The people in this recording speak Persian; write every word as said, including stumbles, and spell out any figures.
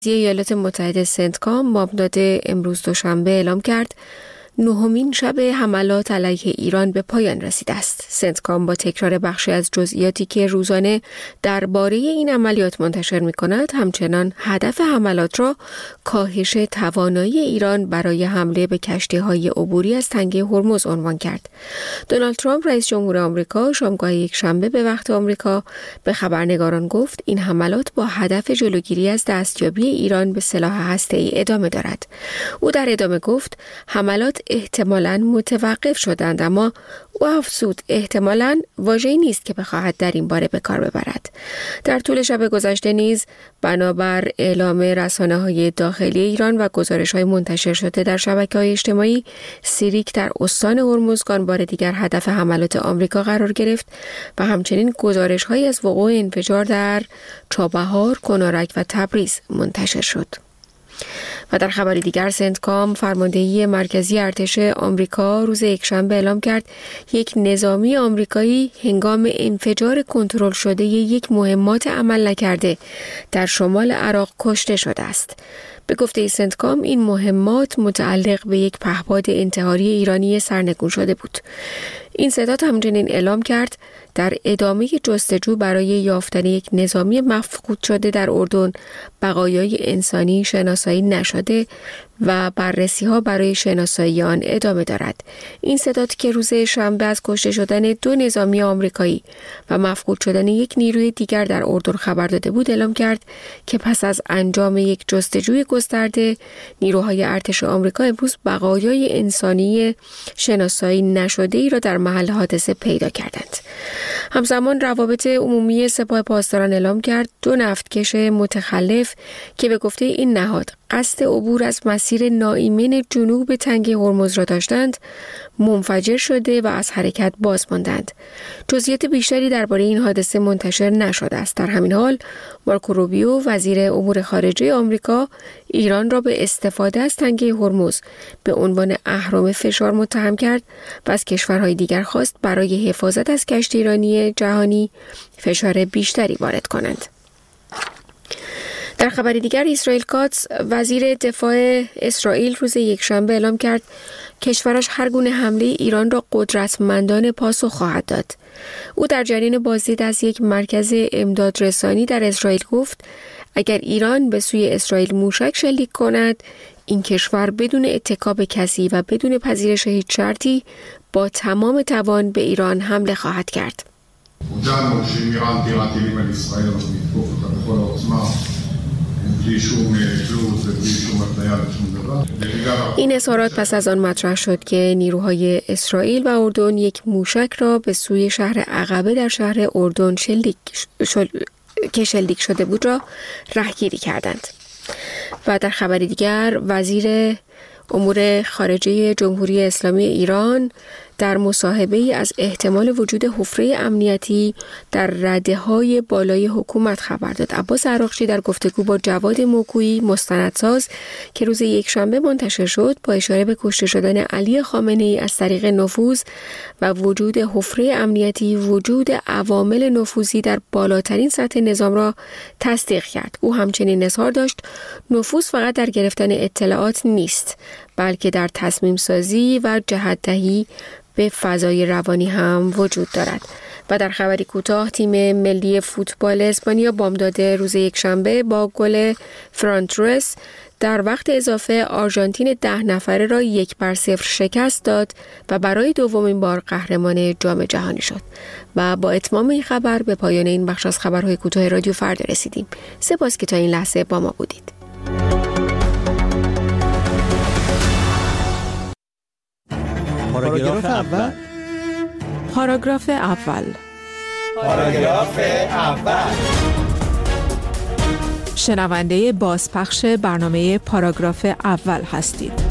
ایالات متحده سنتکام بامداد امروز دوشنبه اعلام کرد نهمین شب حملات علیه ایران به پایان رسیده است. سنتکام با تکرار بخشی از جزئیاتی که روزانه درباره این عملیات منتشر می‌کند، همچنان هدف حملات را کاهش توانایی ایران برای حمله به کشتی‌های عبوری از تنگه هرمز عنوان کرد. دونالد ترامپ رئیس جمهور آمریکا شامگاه یک شنبه به وقت آمریکا به خبرنگاران گفت این حملات با هدف جلوگیری از دستیابی ایران به سلاح هسته‌ای ادامه دارد. او در ادامه گفت حملات احتمالاً متوقف شدند، اما او افزود احتمالاً واژه‌ای نیست که بخواهد در این باره به کار ببرد. در طول شب گذشته نیز بنابر اعلام رسانه‌های داخلی ایران و گزارش‌های منتشر شده در شبکه‌های اجتماعی، سیریک در استان هرمزگان بار دیگر هدف حملات آمریکا قرار گرفت و همچنین گزارش‌هایی از وقوع انفجار در چابهار، کنارک و تبریز منتشر شد. و در خبر دیگر سنتکام فرماندهی مرکزی ارتش آمریکا روز یکشنبه اعلام کرد یک نظامی آمریکایی هنگام انفجار کنترل شده یک مهمات عمل نکرده در شمال عراق کشته شده است. به گفته سنتکام این مهمات متعلق به یک پهپاد انتحاری ایرانی سرنگون شده بود. این ستاد همچنین اعلام کرد در ادامه جستجو برای یافتن یک نظامی مفقود شده در اردن بقایای انسانی شناسایی نشده و بررسی ها برای شناسایی آن ادامه دارد. این ستاد که روز شنبه از کشته شدن دو نظامی آمریکایی و مفقود شدن یک نیروی دیگر در اردن خبر داده بود، اعلام کرد که پس از انجام یک جستجوی گسترده نیروهای ارتش آمریکا امروز بقایای انسانی شناسایی نشده ای را در محل حادثه پیدا کردند. همزمان روابط عمومی سپاه پاسداران اعلام کرد دو نفتکش متخلف که به گفته این نهاد قصد عبور از مسیر ناایمن جنوب تنگه هرمز را داشتند منفجر شده و از حرکت باز ماندند. جزئیات بیشتری درباره این حادثه منتشر نشده است. در همین حال مارکو روبیو وزیر امور خارجه آمریکا ایران را به استفاده از تنگه هرمز به عنوان اهرم فشار متهم کرد و از کشورهای دیگر خواست برای حفاظت از کشتی ایرانی جهانی فشار بیشتری وارد کنند. در خبر دیگر اسرائیل کاتس وزیر دفاع اسرائیل روز یکشنبه اعلام کرد کشورش هر گونه حمله ایران را قدرتمندانه پاسخ خواهد داد. او در جریان بازدید از یک مرکز امدادرسانی در اسرائیل گفت اگر ایران به سوی اسرائیل موشک شلیک کند این کشور بدون اتکا به کسی و بدون پذیرش هیچ شرطی با تمام توان به ایران حمله خواهد کرد. این اظهارات پس از آن مطرح شد که نیروهای اسرائیل و اردن یک موشک را به سوی شهر عقبه در شهر اردن شلیک شل... که شلیک شده بود را رهگیری کردند. و در خبر دیگر وزیر امور خارجه جمهوری اسلامی ایران در مصاحبه‌ای از احتمال وجود حفره امنیتی در رده‌های بالای حکومت خبر داد. عباس عراقچی در گفتگو با جواد موکویی مستندساز که روز یکشنبه منتشر شد با اشاره به کشته شدن علی خامنه‌ای از طریق نفوذ و وجود حفره امنیتی وجود عوامل نفوذی در بالاترین سطح نظام را تصدیق کرد. او همچنین اظهار داشت نفوذ فقط در گرفتن اطلاعات نیست بلکه در تصمیم سازی و جهت‌دهی به فضای روانی هم وجود دارد. و در خبری کوتاه تیم ملی فوتبال اسپانیا بامداد روز یکشنبه با گل فران تورس در وقت اضافه آرژانتین ده نفره را یک بر صفر شکست داد و برای دومین بار قهرمان جام جهانی شد. و با اتمام این خبر به پایان این بخش از خبرهای کوتاه رادیو فردا رسیدیم. سپاس که تا این لحظه با ما بودید. پاراگراف اول پاراگراف اول پاراگراف اول شنونده بازپخش برنامه پاراگراف اول هستید.